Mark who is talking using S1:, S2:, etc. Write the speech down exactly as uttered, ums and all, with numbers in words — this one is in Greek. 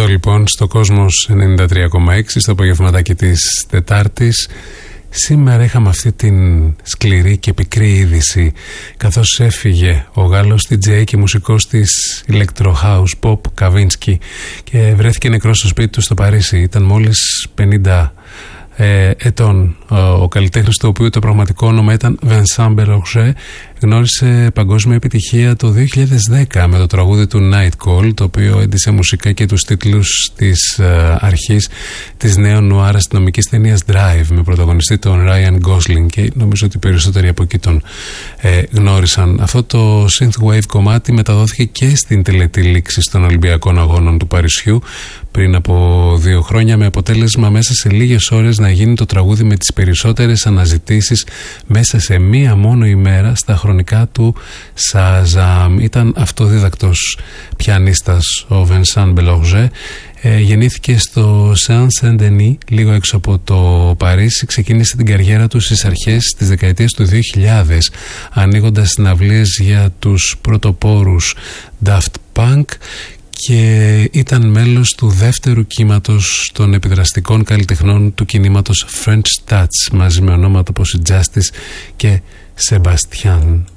S1: Εδώ λοιπόν στο Κόσμος ενενήντα τρία κόμμα έξι, στο απογευματάκι της Τετάρτης, σήμερα είχαμε αυτή την σκληρή και πικρή είδηση, καθώς έφυγε ο Γάλλος ντι τζέι και μουσικός της Electro House Pop Καβίνσκι και βρέθηκε νεκρός στο σπίτι του στο Παρίσι. Ήταν μόλις πενήντα ε, ετών. Ο, ο καλλιτέχνης, του οποίου το πραγματικό όνομα ήταν Vincent Bellorgé, γνώρισε παγκόσμια επιτυχία το δύο χιλιάδες δέκα με το τραγούδι του Night Call, το οποίο έντυσε μουσικά και τους τίτλους της ε, αρχής της νέου νουάρ αστυνομικής ταινίας Drive, με πρωταγωνιστή τον Ryan Gosling, και νομίζω ότι περισσότεροι από εκεί τον ε, γνώρισαν. Αυτό το synthwave κομμάτι μεταδόθηκε και στην τελετή λήξης των Ολυμπιακών Αγώνων του Παρισιού πριν από δύο χρόνια, με αποτέλεσμα μέσα σε λίγες ώρες να γίνει το τραγούδι με τις περισσότερες αναζητήσεις μέσα σε μία μόνο ημέρα στα χρονικά του Shazam. Ήταν αυτοδίδακτος πιανίστας ο Vincent Bellorgé. Ε, γεννήθηκε στο Saint-Saint-Denis, λίγο έξω από το Παρίσι. Ξεκίνησε την καριέρα του στις αρχές της δεκαετίας του δύο χιλιάδες, ανοίγοντας συναυλίες για τους πρωτοπόρους Daft Punk, και ήταν μέλος του δεύτερου κύματος των επιδραστικών καλλιτεχνών του κινήματος French Touch, μαζί με ονόματα όπως Justice και Sebastian.